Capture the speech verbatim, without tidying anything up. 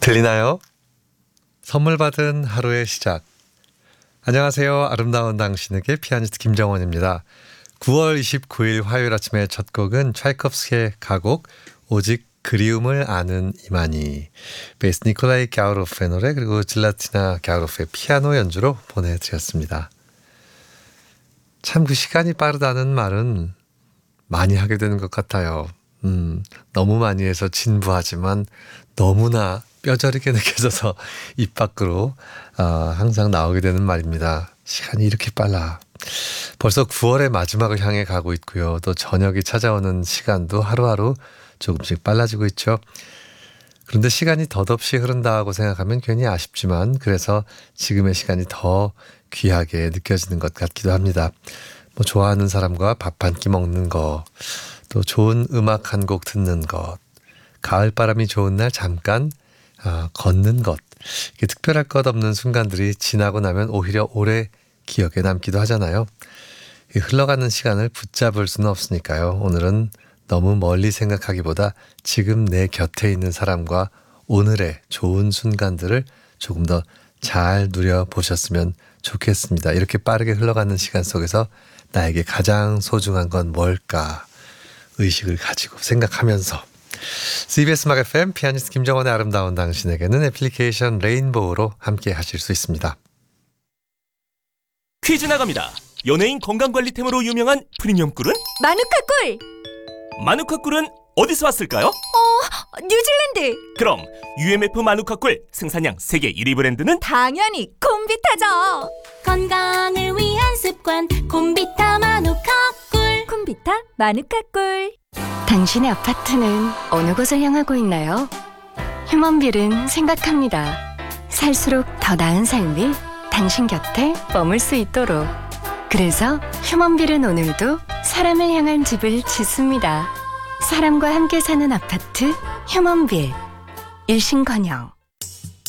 들리나요? 선물 받은 하루의 시작. 안녕하세요. 아름다운 당신에게 피아니스트 김정원입니다. 구월 이십구일 화요일 아침의 첫 곡은 차이콥스키의 가곡 오직 그리움을 아는 이만희, 베이스 니콜라이 갸우로프의 노래, 그리고 질라티나 갸우로프의 피아노 연주로 보내드렸습니다. 참 그 시간이 빠르다는 말은 많이 하게 되는 것 같아요. 음, 너무 많이 해서 진부하지만 너무나 뼈저리게 느껴져서 입 밖으로 어, 항상 나오게 되는 말입니다. 시간이 이렇게 빨라. 벌써 구월의 마지막을 향해 가고 있고요. 또 저녁이 찾아오는 시간도 하루하루 조금씩 빨라지고 있죠. 그런데 시간이 덧없이 흐른다고 생각하면 괜히 아쉽지만 그래서 지금의 시간이 더 귀하게 느껴지는 것 같기도 합니다. 뭐 좋아하는 사람과 밥 한 끼 먹는 거, 또 좋은 음악 한 곡 듣는 것, 가을바람이 좋은 날 잠깐 어, 걷는 것, 이게 특별할 것 없는 순간들이 지나고 나면 오히려 오래 기억에 남기도 하잖아요. 이 흘러가는 시간을 붙잡을 수는 없으니까요. 오늘은 너무 멀리 생각하기보다 지금 내 곁에 있는 사람과 오늘의 좋은 순간들을 조금 더 잘 누려보셨으면 좋겠습니다. 이렇게 빠르게 흘러가는 시간 속에서 나에게 가장 소중한 건 뭘까 의식을 가지고 생각하면서 씨비에스 음악 에프엠 피아니스트 김정원의 아름다운 당신에게는 애플리케이션 레인보우로 함께 하실 수 있습니다. 퀴즈 나갑니다. 연예인 건강관리템으로 유명한 프리미엄 꿀은? 마누카 꿀! 마누카 꿀은 어디서 왔을까요? 어, 뉴질랜드! 그럼 유엠에프 마누카 꿀 생산량 세계 일 위 브랜드는? 당연히 콤비타죠! 건강을 위한 습관 콤비타 마누카 꿀. 콤비타 마누카 꿀. 당신의 아파트는 어느 곳을 향하고 있나요? 휴먼빌은 생각합니다. 살수록 더 나은 삶이 당신 곁에 머물 수 있도록. 그래서 휴먼빌은 오늘도 사람을 향한 집을 짓습니다. 사람과 함께 사는 아파트 휴먼빌. 일신건영.